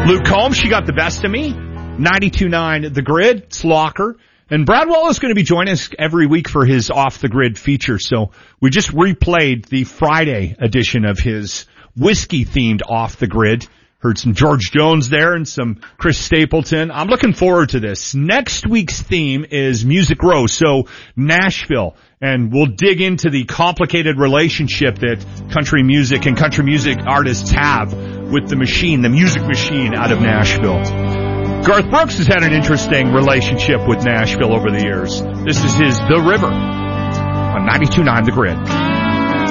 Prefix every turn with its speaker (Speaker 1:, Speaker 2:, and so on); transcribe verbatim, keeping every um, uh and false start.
Speaker 1: Luke Combs, She Got the Best of Me. ninety-two point nine The Grid. It's Locker. And Brad Wallace is going to be joining us every week for his Off the Grid feature. So we just replayed the Friday edition of his whiskey-themed Off the Grid. Heard some George Jones there and some Chris Stapleton. I'm looking forward to this. Next week's theme is Music Row, so Nashville. And we'll dig into the complicated relationship that country music and country music artists have with the machine, the music machine out of Nashville. Garth Brooks has had an interesting relationship with Nashville over the years. This is his The River on ninety-two point nine The Grid.